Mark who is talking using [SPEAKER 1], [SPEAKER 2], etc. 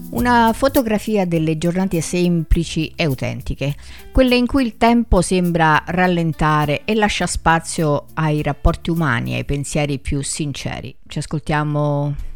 [SPEAKER 1] Una fotografia delle giornate semplici e autentiche, quelle in cui il tempo sembra rallentare e lascia spazio ai rapporti umani e ai pensieri più sinceri. Ci ascoltiamo